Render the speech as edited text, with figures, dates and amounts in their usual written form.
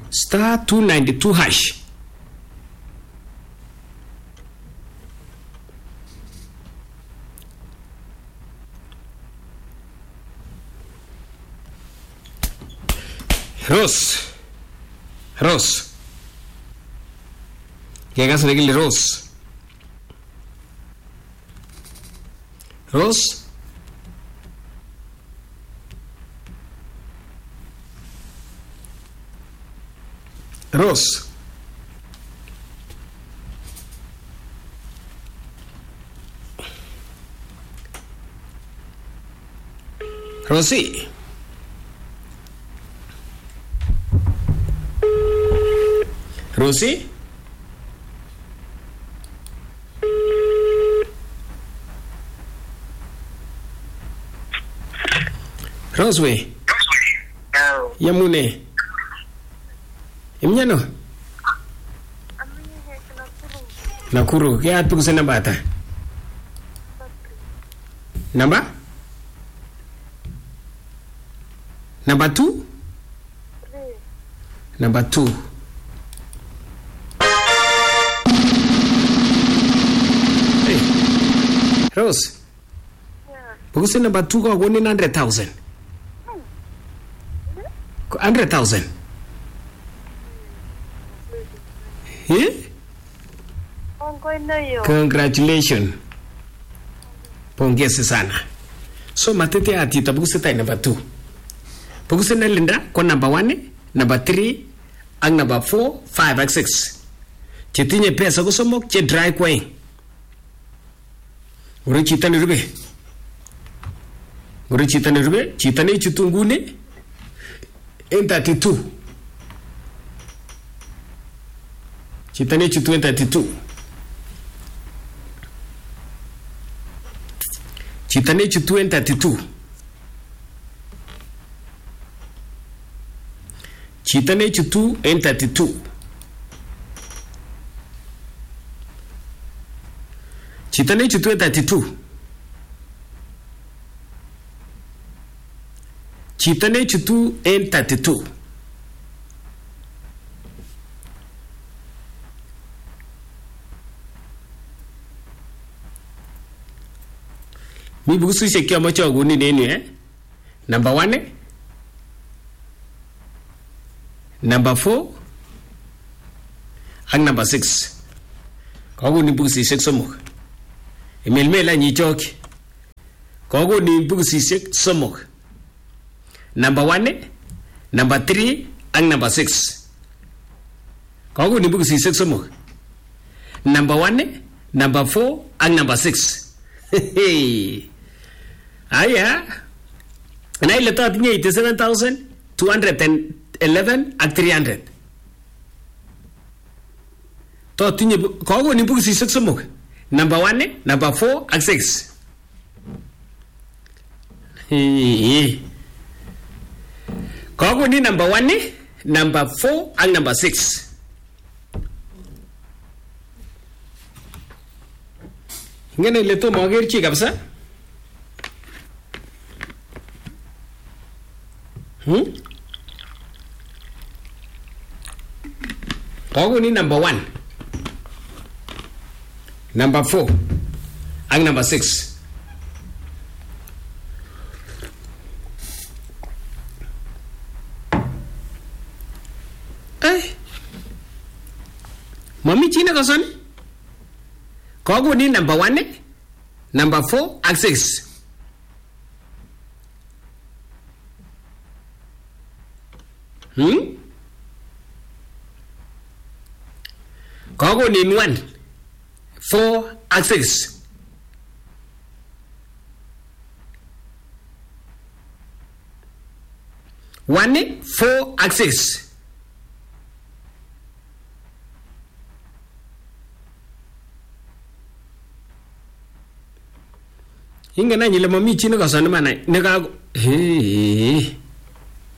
star 292 hash. Rose. Llegas a regirle Rose. Rose. Rosie. Rosie? Roseway. No. Yamune. Imnyano? Nakuru. Kaya at pagkusan na bata? Namba? Number 2? Number 2. Hey. Rose. Pagkusan number 2 ko kunin 100,000. 100,000. Yeah? Congratulations. Pongezi sana. So matete ati tabukusa tayo number 2. Pagkusa na linda ko number 1, number 3, ang number 4, 5, and 6. Chitinye pesa kusomok che dry kweng. Uri chitani rube. Chitani chutungune. In 32. Chitani chutu in 32. Chitani chutu in 32. Chitani chutu in 32. Chitani chutu in 32. Chitane chutu in 32. Mi busu se kya mo chogu ni nenu Number 1, number 4, and number 6. Kogu ni busu se somok. Emelmela ni choki. Kogu ni busu se somok. Number 1, number 3, and number 6. Kogu ni buku si 6 mo. Number 1, number 4, and number 6. Aya. And I let out 87,211 and 300. Kogu ni buku si 6 mo. Number 1, number 4, and 6. Kogu ni number 1, number 4, and number 6. Ngene leto magir chi kabisa. Kogu ni number 1, number 4, and number 6. Mami china kasan? Kogu ni number 1, number 4, and 6. Kogu ni 1, 4, and 6. One, 4, and 6. Inga na nyile mami chino kasana mana nega